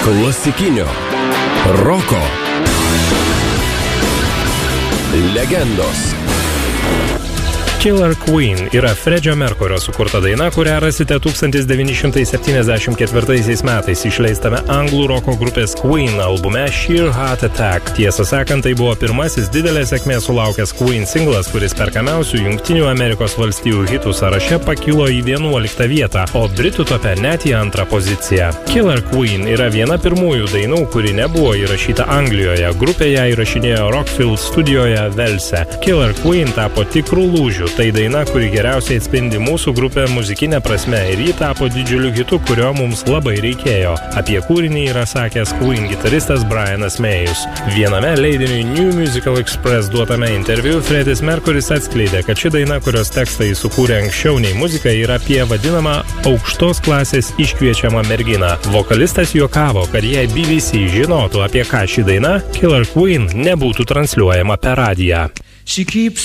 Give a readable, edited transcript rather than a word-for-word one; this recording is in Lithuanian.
klasikinio roko legendos. Killer Queen yra Fredžio Merkurio sukurta daina, kurią rasite 1974 metais išleistame anglų roko grupės Queen albume Sheer Heart Attack. Tiesą sakant, tai buvo pirmasis didelės sėkmės sulaukęs Queen singlas, kuris perkamiausių Jungtinių Amerikos valstijų hitų sąraše pakilo į 11 vietą, o Britų tope net į 2 poziciją. Killer Queen yra viena pirmųjų dainų, kuri nebuvo įrašyta Anglijoje. Grupė ją įrašinėjo Rockfield studijoje Velse. Killer Queen tapo tikrų lūžių. Tai daina, kuri geriausiai atspindi mūsų grupę muzikinę prasme ir ji tapo didžiuliu hitu, kurio mums labai reikėjo. Apie kūrinį yra sakęs Queen gitaristas Brianas Mayus. Viename leidiniui New Musical Express duotame interviu Freddis Merkuris atskleidė, kad ši daina, kurios tekstą jis sukūrė anksčiau nei muzika, yra apie vadinamą aukštos klasės iškviečiamą merginą. Vokalistas juokavo, kad jei BBC žinotų, apie ką ši daina, Killer Queen nebūtų transliuojama per radiją.